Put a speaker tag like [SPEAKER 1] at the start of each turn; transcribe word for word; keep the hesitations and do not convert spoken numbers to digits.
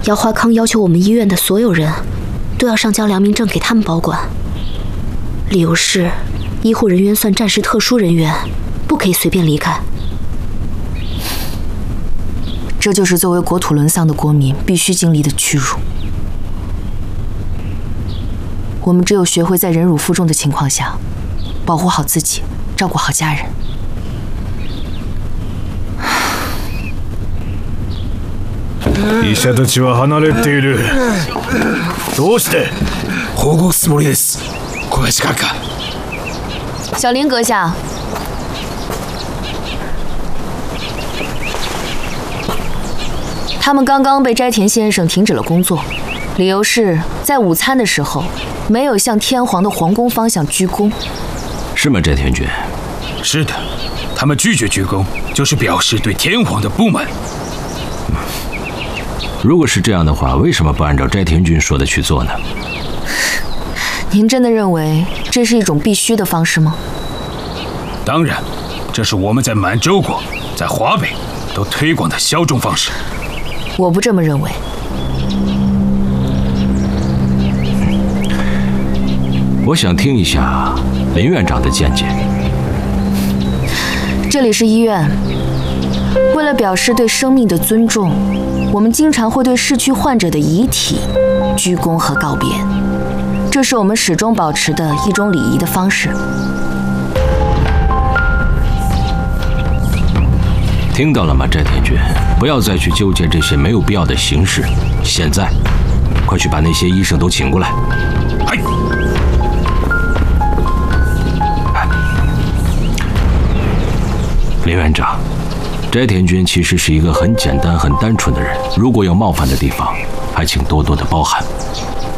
[SPEAKER 1] 姚华康要求我们医院的所有人都要上交良民证给他们保管，理由是医护人员算战时特殊人员，不可以随便离开。
[SPEAKER 2] 这就是作为国土沦丧的国民必须经历的屈辱。我们只有学会在忍辱负重的情况下，保护好自己，照顾好家人。
[SPEAKER 3] 医者たちは離れている。どうして？
[SPEAKER 4] 保護つもりです。小林閣下。
[SPEAKER 2] 小林阁下。他们刚刚被斋田先生停止了工作，理由是在午餐的时候没有向天皇的皇宫方向鞠躬。
[SPEAKER 5] 是吗，斋田君？
[SPEAKER 4] 是的，他们拒绝鞠躬，就是表示对天皇的不满。
[SPEAKER 5] 如果是这样的话，为什么不按照斋田君说的去做呢？
[SPEAKER 2] 您真的认为这是一种必须的方式吗？
[SPEAKER 4] 当然，这是我们在满洲国、在华北都推广的效忠方式。
[SPEAKER 2] 我不这么认为。
[SPEAKER 5] 我想听一下林院长的见解。
[SPEAKER 2] 这里是医院，为了表示对生命的尊重，我们经常会对逝去患者的遗体鞠躬和告别，这是我们始终保持的一种礼仪的方式。
[SPEAKER 5] 听到了吗，斋田君？不要再去纠结这些没有必要的形式。现在，快去把那些医生都请过来。
[SPEAKER 4] 嗨。
[SPEAKER 5] 林院长，斋田君其实是一个很简单、很单纯的人，如果有冒犯的地方，还请多多的包涵。